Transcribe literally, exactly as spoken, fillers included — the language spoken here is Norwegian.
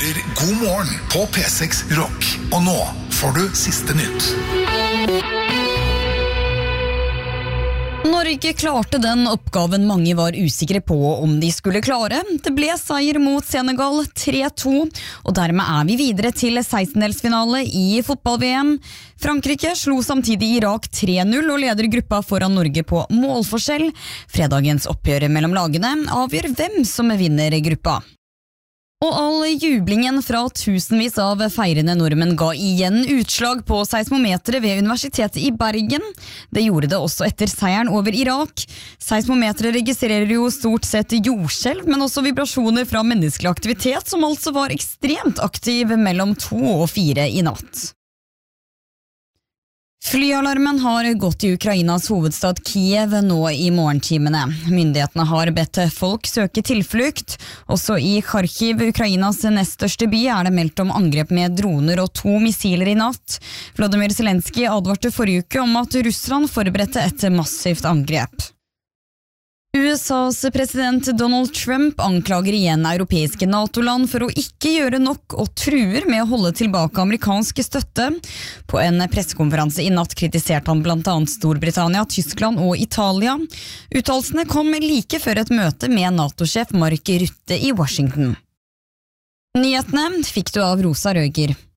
hører God morgen på P seks Rock. Og nå får du siste nytt. Norge klarte den oppgaven mange var usikre på om de skulle klare. Det ble seier mot Senegal tre to, og dermed er vi videre til sekstendelsfinale i fotball-V M. Frankrike slo samtidig Irak tre null og leder gruppa foran Norge på målforskjell. Fredagens oppgjør mellom lagene avgjør hvem som vinner gruppa. Og all jublingen fra tusenvis av feirende nordmenn ga igjen utslag på seismometeret ved Universitetet i Bergen. Det gjorde det også etter seieren over Irak. Seismometeret registrerer jo stort sett jordskjelv, men også vibrasjoner fra menneskelig aktivitet, som altså var ekstremt aktiv mellom to og fire i natt. Flyalarmen har gått i Ukrainas hovedstad Kiev nå i morgentimene. Myndighetene har bedt folk søke tilflukt. Også i Kharkiv, Ukrainas nest største by, er det meldt om angrep med droner og to missiler i natt. Volodymyr Zelenskyj advarte forrige uke om at Russland forberedte et massivt angrep. U S A's president Donald Trump anklager igjen europeiske NATO-land for å ikke gjøre nok og truer med å holde tilbake amerikansk støtte. På en pressekonferanse i natt kritiserte han blant annet Storbritannia, Tyskland og Italia. Uttalelsene kom like før et møte med NATO-sjef Mark Rutte i Washington. Nyhetene fikk du av Rosa Røger.